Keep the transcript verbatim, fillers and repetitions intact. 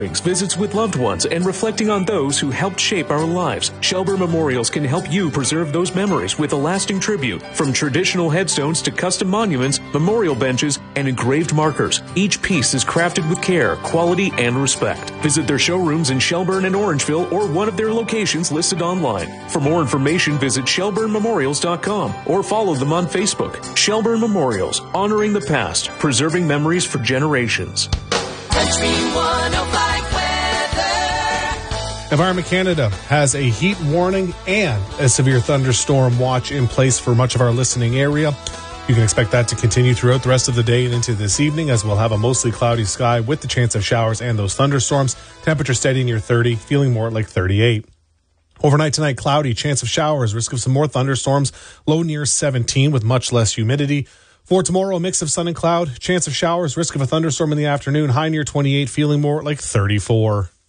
Visits with loved ones and reflecting on those who helped shape our lives. Shelburne Memorials can help you preserve those memories with a lasting tribute. From traditional headstones to custom monuments, memorial benches, and engraved markers, each piece is crafted with care, quality, and respect. Visit their showrooms in Shelburne and Orangeville or one of their locations listed online. For more information, visit shelburne memorials dot com or follow them on Facebook. Shelburne Memorials, honoring the past, preserving memories for generations. Country one oh five weather. Environment Canada has a heat warning and a severe thunderstorm watch in place for much of our listening area. You can expect that to continue throughout the rest of the day and into this evening, as we'll have a mostly cloudy sky with the chance of showers and those thunderstorms. Temperature steady near thirty, feeling more like thirty-eight. Overnight tonight, cloudy, chance of showers, risk of some more thunderstorms, low near seventeen with much less humidity. For tomorrow, a mix of sun and cloud, chance of showers, risk of a thunderstorm in the afternoon, high near twenty-eight, feeling more like thirty-four.